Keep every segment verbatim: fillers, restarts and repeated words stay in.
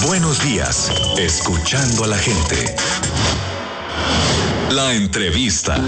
Buenos días, escuchando a la gente. La entrevista.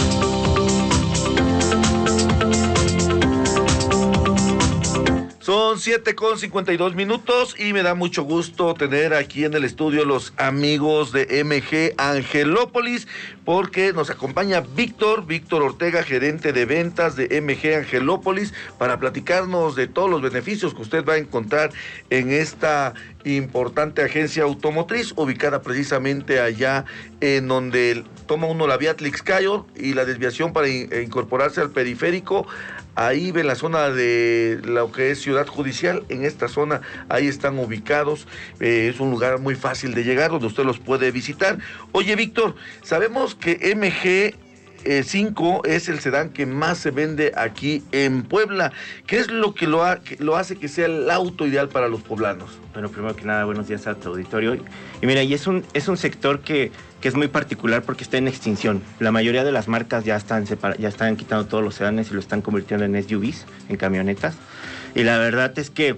Son siete con cincuenta y dos minutos y me da mucho gusto tener aquí en el estudio los amigos de M G Angelópolis, porque nos acompaña Víctor, Víctor Ortega, gerente de ventas de M G Angelópolis, para platicarnos de todos los beneficios que usted va a encontrar en esta importante agencia automotriz, ubicada precisamente allá en donde toma uno la vía Tlixcayo y la desviación para in- incorporarse al periférico. Ahí ven la zona de lo que es Ciudad Judicial, en esta zona, ahí están ubicados, eh, es un lugar muy fácil de llegar, donde usted los puede visitar. Oye, Víctor, sabemos que M G cinco es el sedán que más se vende aquí en Puebla. ¿Qué es lo que lo, ha, que lo hace que sea el auto ideal para los poblanos? Bueno, primero que nada, buenos días a tu auditorio. Y mira, y es un, es un sector que, que es muy particular porque está en extinción. La mayoría de las marcas ya están, separa, ya están quitando todos los sedanes y lo están convirtiendo en S U Vs, en camionetas. Y la verdad es que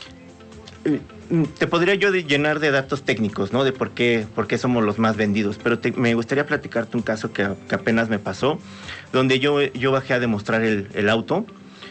eh, te podría yo de llenar de datos técnicos, ¿no? De por qué, por qué somos los más vendidos. Pero te, me gustaría platicarte un caso que, que apenas me pasó, donde yo, yo bajé a demostrar el, el auto.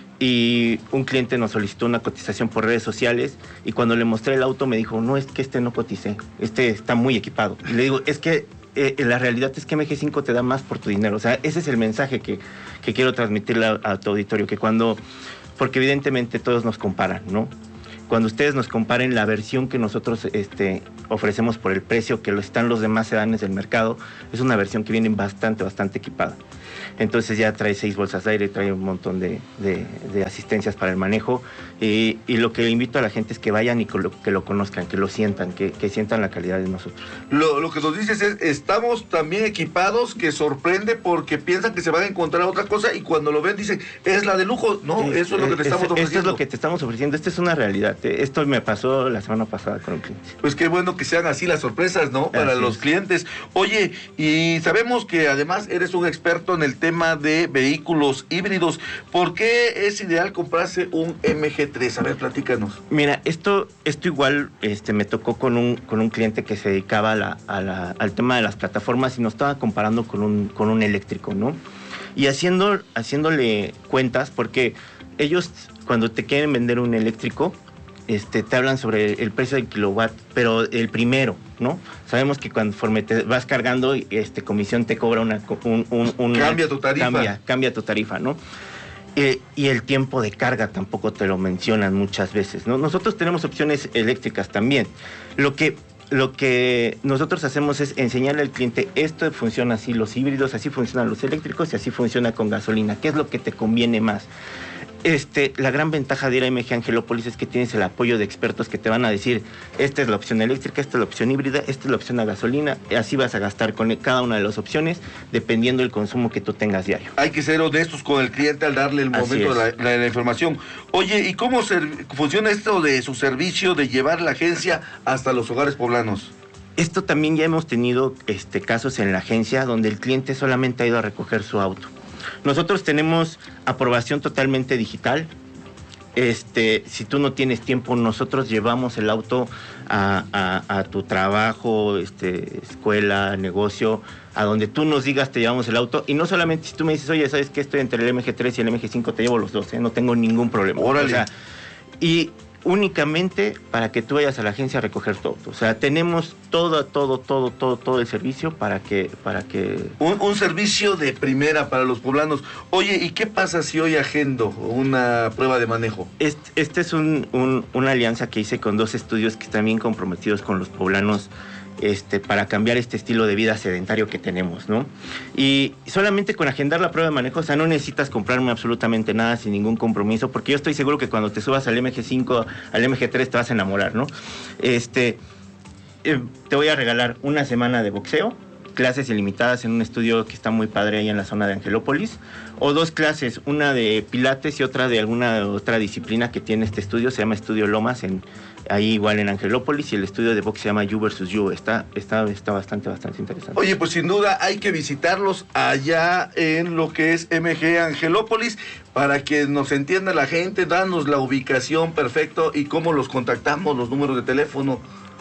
Y un cliente nos solicitó una cotización por redes sociales y cuando le mostré el auto me dijo, no, es que este no coticé, este está muy equipado. Y le digo, es que eh, la realidad es que M G cinco te da más por tu dinero. O sea, ese es el mensaje que, que quiero transmitirle a, a tu auditorio, que cuando, porque evidentemente todos nos comparan, ¿no? Cuando ustedes nos comparen la versión que nosotros este, ofrecemos por el precio que lo están los demás sedanes del mercado, es una versión que viene bastante, bastante equipada. Entonces ya trae seis bolsas de aire, trae un montón de, de, de asistencias para el manejo y, y lo que invito a la gente es que vayan y que lo, que lo conozcan, que lo sientan, que, que sientan la calidad de nosotros. Lo, lo que nos dices es, estamos también equipados, que sorprende porque piensan que se van a encontrar otra cosa y cuando lo ven dicen, es la de lujo. No, Eh, eso es lo que te eh, estamos ofreciendo. Esto es lo que te estamos ofreciendo, esto es una realidad. Esto me pasó la semana pasada con un cliente. Pues qué bueno que sean así las sorpresas, ¿no? Para Así los es. clientes. Oye, y sabemos que además eres un experto en el tema de vehículos híbridos. ¿Por qué es ideal comprarse un M G tres? A ver, platícanos. Mira, esto, esto igual este, me tocó con un, con un cliente que se dedicaba a la, a la, al tema de las plataformas y nos estaba comparando con un, con un eléctrico, ¿no? Y haciendo, haciéndole cuentas, porque ellos cuando te quieren vender un eléctrico, este, te hablan sobre el precio del kilowatt, pero el primero, ¿no? Sabemos que conforme te vas cargando, este, comisión te cobra una... Un, un, un, cambia tu tarifa. Cambia, cambia tu tarifa, ¿no? Eh, y el tiempo de carga tampoco te lo mencionan muchas veces, ¿no? Nosotros tenemos opciones eléctricas también. Lo que, lo que nosotros hacemos es enseñarle al cliente, esto funciona así, los híbridos, así funcionan los eléctricos y así funciona con gasolina. ¿Qué es lo que te conviene más? Este, la gran ventaja de ir a M G Angelópolis es que tienes el apoyo de expertos que te van a decir, esta es la opción eléctrica, esta es la opción híbrida, esta es la opción a gasolina, así vas a gastar con cada una de las opciones dependiendo del consumo que tú tengas diario. Hay que ser honestos con el cliente al darle el momento de la, la, la información. Oye, ¿y cómo ser, funciona esto de su servicio de llevar la agencia hasta los hogares poblanos? Esto también ya hemos tenido este, casos en la agencia donde el cliente solamente ha ido a recoger su auto. Nosotros tenemos aprobación totalmente digital. Este, si tú no tienes tiempo, nosotros llevamos el auto a, a, a tu trabajo, este, escuela, negocio, a donde tú nos digas te llevamos el auto. Y no solamente si tú me dices, oye, ¿sabes qué? Estoy entre el M G tres y el M G cinco, te llevo los dos, ¿eh? No tengo ningún problema. Órale. O sea, y únicamente para que tú vayas a la agencia a recoger tu auto. O sea, tenemos todo, todo, todo, todo, todo el servicio para que... para que un, un servicio de primera para los poblanos. Oye, ¿y qué pasa si hoy agendo una prueba de manejo? Este, este es un, un, una alianza que hice con dos estudios que están bien comprometidos con los poblanos este, para cambiar este estilo de vida sedentario que tenemos, ¿no? Y solamente con agendar la prueba de manejo, o sea, no necesitas comprarme absolutamente nada sin ningún compromiso, porque yo estoy seguro que cuando te subas al M G cinco, al M G tres te vas a enamorar, ¿no? Este, eh, te voy a regalar una semana de boxeo, clases ilimitadas en un estudio que está muy padre ahí en la zona de Angelópolis, o dos clases, una de pilates y otra de alguna otra disciplina que tiene este estudio, se llama Estudio Lomas, en, ahí igual en Angelópolis, y el estudio de box se llama You versus You, está, está, está bastante, bastante interesante. Oye, pues sin duda hay que visitarlos allá en lo que es M G Angelópolis, para que nos entienda la gente, danos la ubicación perfecto y cómo los contactamos, los números de teléfono.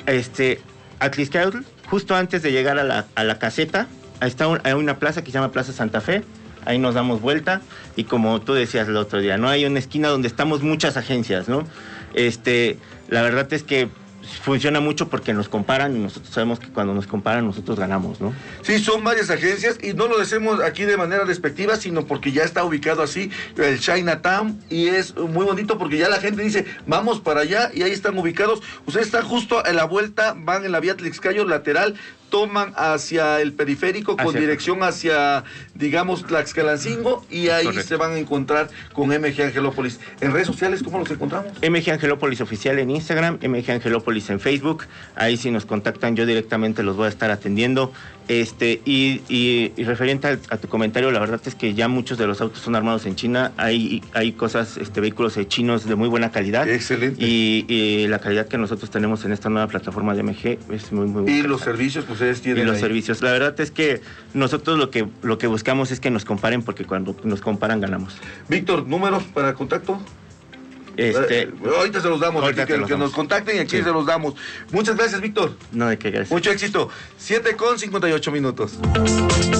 este, Atlixcáyotl, justo antes de llegar a la, a la caseta, está un, hay una plaza que se llama Plaza Santa Fe. Ahí nos damos vuelta y como tú decías el otro día, ¿no? Hay una esquina donde estamos muchas agencias, ¿no? Este, la verdad es que funciona mucho porque nos comparan y nosotros sabemos que cuando nos comparan nosotros ganamos, ¿no? Sí, son varias agencias y no lo decimos aquí de manera despectiva, sino porque ya está ubicado así el Chinatown y es muy bonito porque ya la gente dice, vamos para allá y ahí están ubicados. Ustedes están justo en la vuelta, van en la vía Atlixcáyotl lateral, toman hacia el periférico con hacia dirección hacia, digamos, Tlaxcalancingo y ahí Correcto. se van a encontrar con M G Angelópolis. En redes sociales, ¿cómo los encontramos? M G Angelópolis Oficial en Instagram, M G Angelópolis en Facebook. Ahí si nos contactan yo directamente los voy a estar atendiendo. Este, y, y, y referente a, a tu comentario, la verdad es que ya muchos de los autos son armados en China. Hay, hay cosas, este, vehículos eh, chinos de muy buena calidad. Excelente. Y, y la calidad que nosotros tenemos en esta nueva plataforma de M G es muy, muy buena. Y los servicios que ustedes tienen Y los ahí. servicios. La verdad es que nosotros lo que, lo que buscamos es que nos comparen porque cuando nos comparan ganamos. Víctor, ¿números para contacto? Este, Eh, ahorita se los damos, ahorita aquí, te que, los que damos. nos contacten y aquí Sí. se los damos. Muchas gracias, Víctor. no de qué gracias. Mucho éxito. siete con cincuenta y ocho minutos.